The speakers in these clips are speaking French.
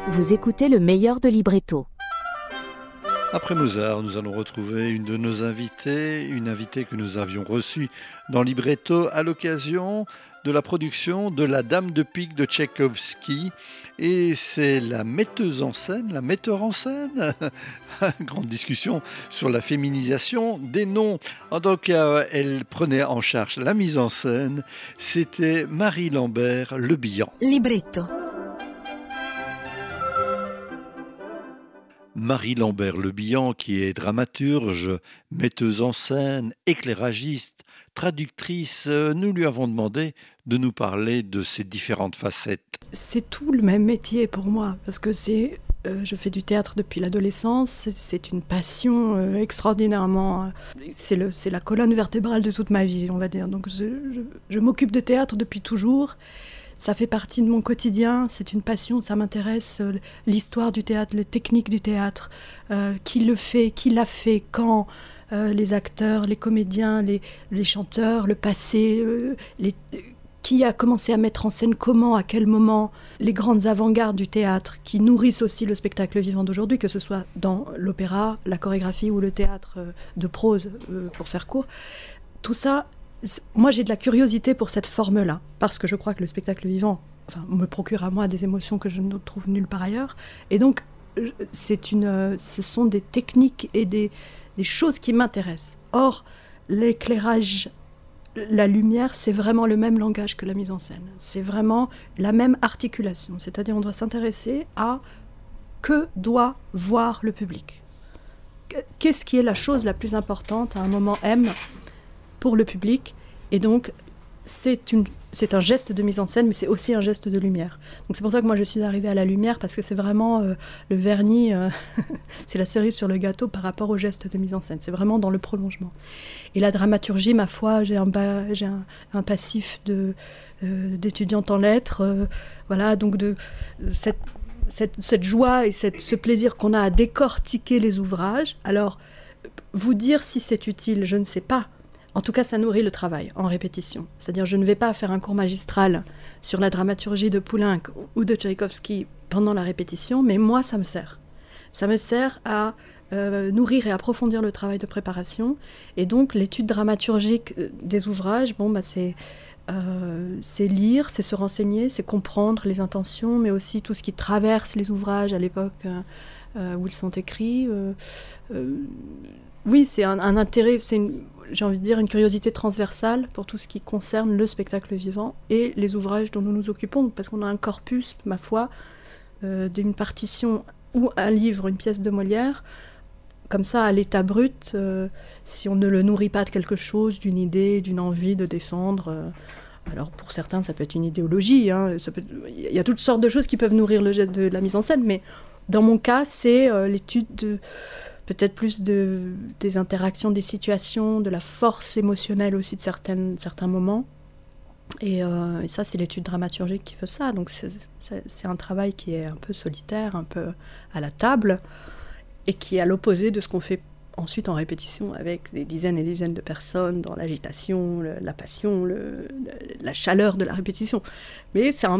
Vous écoutez le meilleur de Libretto. Après Mozart, nous allons retrouver une de nos invitées, une invitée que nous avions reçue dans Libretto à l'occasion de la production de La Dame de pique de Tchaïkovski. Et c'est la metteuse en scène, la metteur en scène. Grande discussion sur la féminisation des noms. En tant qu'elle prenait en charge la mise en scène, c'était Marie Lambert Le Bihan. Libretto. Marie Lambert Le Bihan, qui est dramaturge, metteuse en scène, éclairagiste, traductrice, nous lui avons demandé de nous parler de ses différentes facettes. C'est tout le même métier pour moi, parce que je fais du théâtre depuis l'adolescence, c'est une passion extraordinairement... C'est la colonne vertébrale de toute ma vie, on va dire. Donc je m'occupe de théâtre depuis toujours. Ça fait partie de mon quotidien, c'est une passion, ça m'intéresse, l'histoire du théâtre, les techniques du théâtre, qui le fait, qui l'a fait, quand, les acteurs, les comédiens, les chanteurs, le passé, qui a commencé à mettre en scène comment, à quel moment, les grandes avant-gardes du théâtre qui nourrissent aussi le spectacle vivant d'aujourd'hui, que ce soit dans l'opéra, la chorégraphie ou le théâtre de prose, pour faire court. Tout ça... Moi, j'ai de la curiosité pour cette forme-là, parce que je crois que le spectacle vivant me procure à moi des émotions que je ne trouve nulle part ailleurs. Et donc, ce sont des techniques et des choses qui m'intéressent. Or, l'éclairage, la lumière, c'est vraiment le même langage que la mise en scène. C'est vraiment la même articulation. C'est-à-dire, on doit s'intéresser à que doit voir le public. Qu'est-ce qui est la chose la plus importante à un moment M pour le public, et donc c'est un geste de mise en scène, mais c'est aussi un geste de lumière. Donc c'est pour ça que moi je suis arrivée à la lumière, parce que c'est vraiment le vernis, c'est la cerise sur le gâteau par rapport au geste de mise en scène. C'est vraiment dans le prolongement. Et la dramaturgie, ma foi, j'ai un passif d'étudiante en lettres, voilà, donc de cette joie et ce plaisir qu'on a à décortiquer les ouvrages. Alors, vous dire si c'est utile, je ne sais pas. En tout cas, ça nourrit le travail en répétition. C'est-à-dire, je ne vais pas faire un cours magistral sur la dramaturgie de Poulenc ou de Tchaïkovski pendant la répétition, mais moi, ça me sert. Ça me sert à nourrir et approfondir le travail de préparation. Et donc, l'étude dramaturgique des ouvrages, c'est lire, c'est se renseigner, c'est comprendre les intentions, mais aussi tout ce qui traverse les ouvrages à l'époque où ils sont écrits. Oui, c'est un intérêt, j'ai envie de dire, une curiosité transversale pour tout ce qui concerne le spectacle vivant et les ouvrages dont nous nous occupons, parce qu'on a un corpus, ma foi, d'une partition ou un livre, une pièce de Molière, comme ça, à l'état brut, si on ne le nourrit pas de quelque chose, d'une idée, d'une envie de descendre. Alors pour certains, ça peut être une idéologie, il y a toutes sortes de choses qui peuvent nourrir le geste de la mise en scène, mais dans mon cas, c'est l'étude peut-être plus des interactions, des situations, de la force émotionnelle aussi de certains moments. Et ça, c'est l'étude dramaturgique qui fait ça. Donc c'est un travail qui est un peu solitaire, un peu à la table, et qui est à l'opposé de ce qu'on fait ensuite en répétition avec des dizaines et des dizaines de personnes dans l'agitation, la passion, la chaleur de la répétition. Mais c'est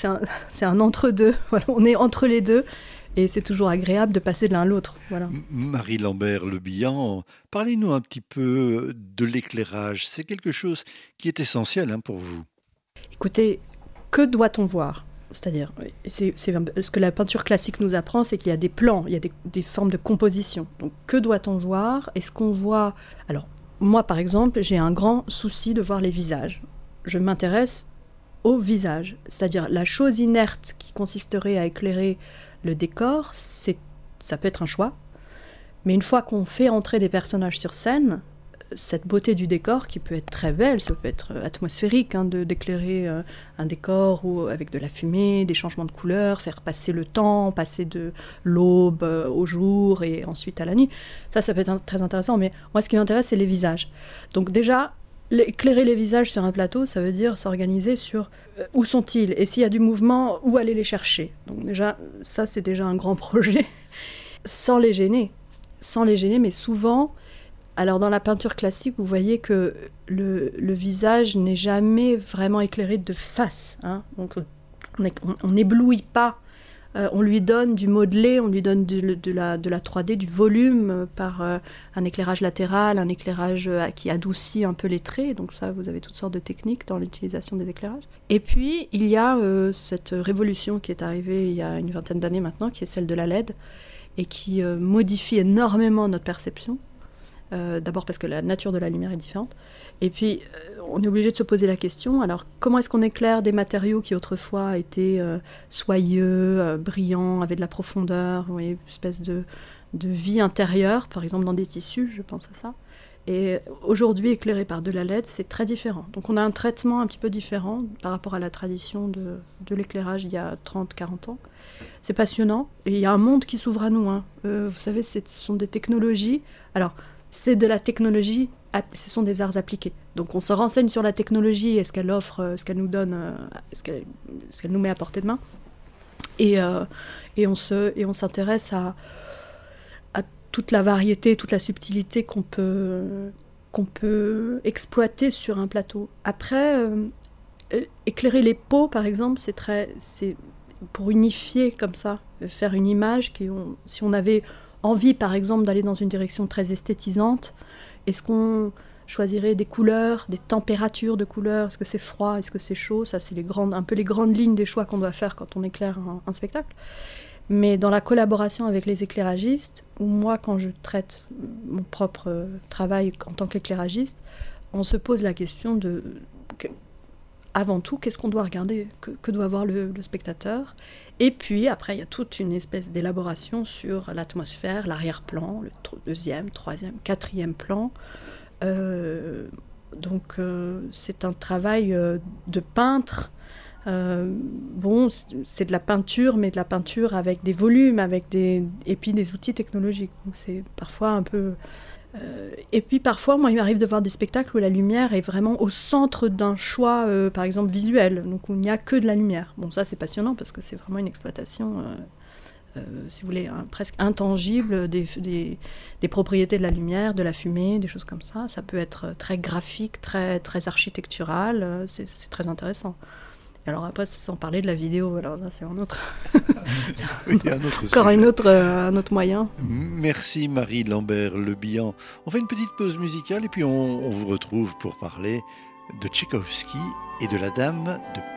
un entre-deux. Voilà, on est entre les deux. Et c'est toujours agréable de passer de l'un à l'autre. Voilà. Marie Lambert Le Bihan, parlez-nous un petit peu de l'éclairage. C'est quelque chose qui est essentiel pour vous. Écoutez, que doit-on voir ? C'est-à-dire, c'est ce que la peinture classique nous apprend, c'est qu'il y a des plans, il y a des formes de composition. Donc, que doit-on voir ? Est-ce qu'on voit... Alors, moi, par exemple, j'ai un grand souci de voir les visages. Je m'intéresse au visage. C'est-à-dire, la chose inerte qui consisterait à éclairer le décor, ça peut être un choix, mais une fois qu'on fait entrer des personnages sur scène, cette beauté du décor qui peut être très belle, ça peut être atmosphérique d'éclairer un décor avec de la fumée, des changements de couleurs, faire passer le temps, passer de l'aube au jour et ensuite à la nuit. Ça peut être très intéressant, mais moi ce qui m'intéresse, c'est les visages. Donc déjà, éclairer les visages sur un plateau, ça veut dire s'organiser sur où sont-ils, et s'il y a du mouvement, où aller les chercher. Donc déjà, ça c'est déjà un grand projet, sans les gêner, mais souvent, alors dans la peinture classique, vous voyez que le visage n'est jamais vraiment éclairé de face, Donc on n'éblouit pas On lui donne du modelé, on lui donne de la 3D, du volume par un éclairage latéral, un éclairage qui adoucit un peu les traits. Donc ça, vous avez toutes sortes de techniques dans l'utilisation des éclairages. Et puis, il y a cette révolution qui est arrivée il y a une vingtaine d'années maintenant, qui est celle de la LED, et qui modifie énormément notre perception. D'abord parce que la nature de la lumière est différente. Et puis, on est obligé de se poser la question, alors comment est-ce qu'on éclaire des matériaux qui autrefois étaient soyeux, brillants, avaient de la profondeur, vous voyez, une espèce de vie intérieure, par exemple dans des tissus, je pense à ça. Et aujourd'hui, éclairé par de la LED, c'est très différent. Donc on a un traitement un petit peu différent par rapport à la tradition de l'éclairage il y a 30-40 ans. C'est passionnant, et il y a un monde qui s'ouvre à nous. Vous savez, ce sont des technologies. Alors, c'est de la technologie, ce sont des arts appliqués. Donc on se renseigne sur la technologie et ce qu'elle offre, ce qu'elle nous donne, ce qu'elle nous met à portée de main. Et on s'intéresse à toute la variété, toute la subtilité qu'on peut exploiter sur un plateau. Après, éclairer les peaux, par exemple, c'est pour unifier comme ça, faire une image si on avait envie, par exemple, d'aller dans une direction très esthétisante, est-ce qu'on choisirait des couleurs, des températures de couleurs, est-ce que c'est froid, est-ce que c'est chaud, ça c'est un peu les grandes lignes des choix qu'on doit faire quand on éclaire un spectacle. Mais dans la collaboration avec les éclairagistes, ou moi quand je traite mon propre travail en tant qu'éclairagiste, on se pose la question avant tout, qu'est-ce qu'on doit regarder, que doit voir le spectateur. Et puis après, il y a toute une espèce d'élaboration sur l'atmosphère, l'arrière-plan, le deuxième, troisième, quatrième plan. Donc c'est un travail de peintre. C'est de la peinture, mais de la peinture avec des volumes, et puis des outils technologiques. Donc c'est parfois un peu... Et puis parfois, moi, il m'arrive de voir des spectacles où la lumière est vraiment au centre d'un choix, par exemple, visuel, donc où il n'y a que de la lumière. Bon, ça, c'est passionnant parce que c'est vraiment une exploitation, si vous voulez, presque intangible des propriétés de la lumière, de la fumée, des choses comme ça. Ça peut être très graphique, très, très architectural, c'est très intéressant. Alors après, sans parler de la vidéo, alors là, c'est un autre... un autre moyen. Merci Marie Lambert-Le Bihan. On fait une petite pause musicale et puis on vous retrouve pour parler de Tchaïkovski et de la Dame de